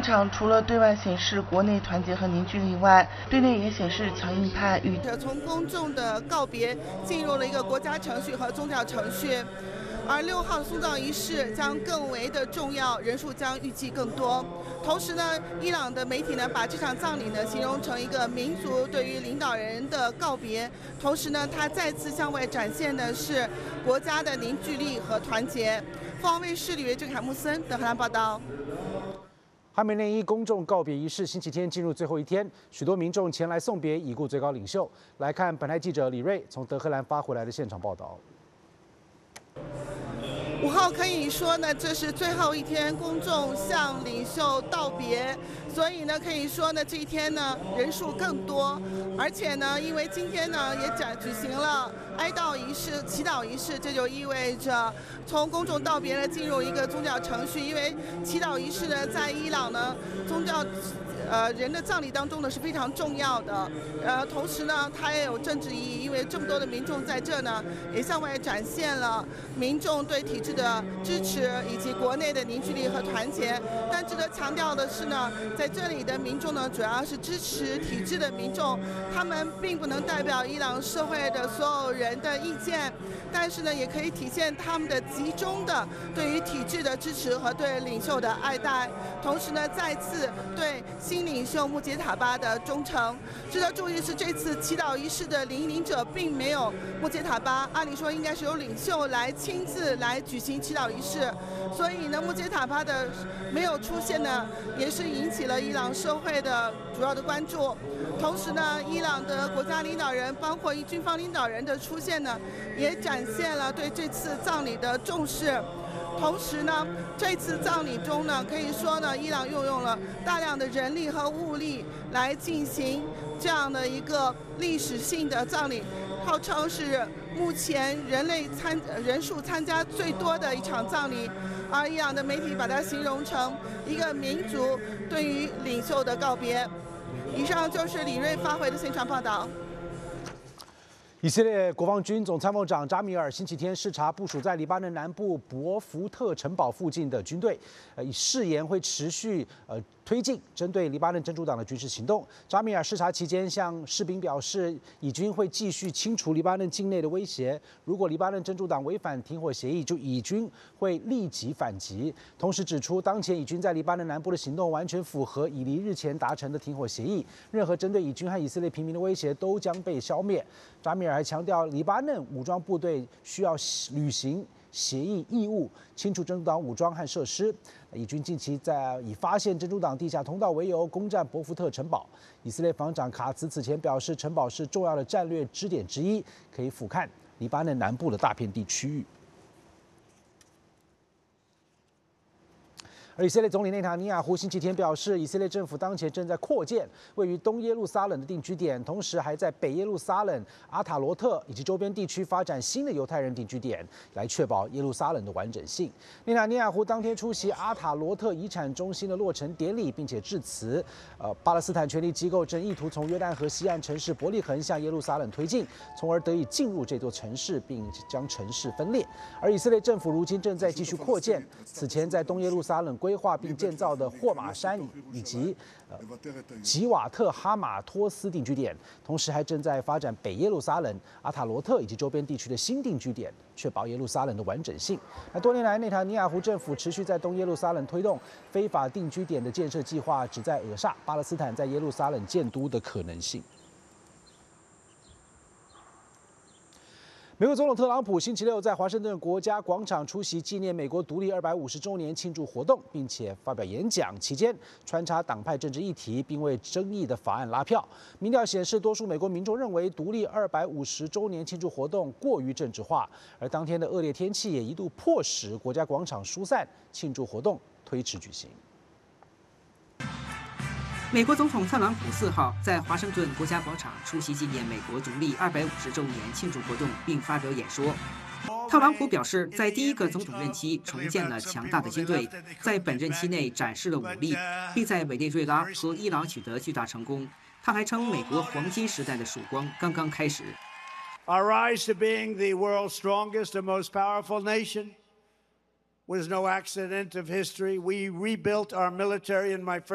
场除了对外显示国内团结和凝聚力外，对内也显示强硬派与从公众的告别进入了一个国家程序和宗教程序。而6号的送葬仪式将更为的重要，人数将预计更多。同时呢，伊朗的媒体呢把这场葬礼呢形容成一个民族对于领导人的告别，同时呢，它再次向外展现的是国家的凝聚力和团结。凤凰卫视李维郑、凯木森德黑兰报道。 哈梅内伊公众告别仪式星期天进入最后一天，许多民众前来送别已故最高领袖。来看本台记者李瑞从德黑兰发回来的现场报道。 5号可以说呢，这是最后一天公众向领袖道别，所以呢，可以说呢，这一天呢人数更多，而且呢，因为今天呢也举行了哀悼仪式、祈祷仪式，这就意味着从公众道别呢进入一个宗教程序，因为祈祷仪式呢在伊朗呢宗教。人的葬礼当中呢是非常重要的，同时呢，它也有政治意义，因为这么多的民众在这呢，也向外展现了民众对体制的支持以及国内的凝聚力和团结。但值得强调的是呢，在这里的民众呢，主要是支持体制的民众，他们并不能代表伊朗社会的所有人的意见，但是呢，也可以体现他们的集中的对于体制的支持和对领袖的爱戴，同时呢，再次对新领袖穆杰塔巴的忠诚。值得注意是，这次祈祷仪式的领领者并没有穆杰塔巴，按理说应该是由领袖来亲自来举行祈祷仪式，所以呢，穆杰塔巴的没有出现呢，也是引起了伊朗社会的主要的关注。同时呢，伊朗的国家领导人，包括军方领导人的出现呢，也展现了对这次葬礼的重视。同时呢，这次葬礼中呢，可以说呢，伊朗运用了大量的人力和物力来进行这样的一个历史性的葬礼，号称是目前人数参加最多的一场葬礼。而伊朗的媒体把它形容成一个民族对于领袖的告别。以上就是李瑞发回的现场报道。 以色列国防军总参谋长扎米尔星期天视察部署在黎巴嫩南部博福特城堡附近的军队，誓言会持续推进针对黎巴嫩真主党的军事行动。扎米尔视察期间向士兵表示，以军会继续清除黎巴嫩境内的威胁，如果黎巴嫩真主党违反停火协议，以军会立即反击。同时指出，当前以军在黎巴嫩南部的行动完全符合以黎日前达成的停火协议，任何针对以军和以色列平民的威胁都将被消灭。扎米尔还强调，黎巴嫩武装部队需要履行协议义务，清除真主党武装和设施。以军近期以发现真主党地下通道为由攻占博福特城堡。以色列防长卡茨此前表示，城堡是重要的战略支点之一，可以俯瞰黎巴嫩南部的大片地区域。而以色列总理内塔尼亚胡星期天表示，以色列政府当前正在扩建位于东耶路撒冷的定居点，同时还在北耶路撒冷、阿塔罗特以及周边地区发展新的犹太人定居点，来确保耶路撒冷的完整性。内塔尼亚胡当天出席阿塔罗特遗产中心的落成典礼，并且致辞。巴勒斯坦权力机构正意图从约旦河西岸城市伯利恒向耶路撒冷推进，从而得以进入这座城市，并将城市分裂。而以色列政府如今正在继续扩建此前在东耶路撒冷规划并建造的霍马山以及吉瓦特哈马托斯定居点，同时还正在发展北耶路撒冷、阿塔罗特以及周边地区的新定居点，确保耶路撒冷的完整性。那多年来，内塔尼亚胡政府持续在东耶路撒冷推动非法定居点的建设计划，旨在扼杀巴勒斯坦在耶路撒冷建都的可能性。美国总统特朗普星期六在华盛顿国家广场出席纪念美国独立250周年庆祝活动，并且发表演讲，期间穿插党派政治议题，并为争议的法案拉票。民调显示，多数美国民众认为独立250周年庆祝活动过于政治化，而当天的恶劣天气也一度迫使国家广场疏散，庆祝活动推迟举行。 美国总统特朗普4号在华盛顿国家广场出席纪念美国独立250周年庆祝活动，并发表演说。特朗普表示，在第一个总统任期重建了强大的军队，在本任期内展示了武力，并在委内瑞拉和伊朗取得巨大成功。他还称，美国黄金时代的曙光刚刚开始。 Our rise to being the world's strongest and most powerful nation was no accident of history. We rebuilt our military in my first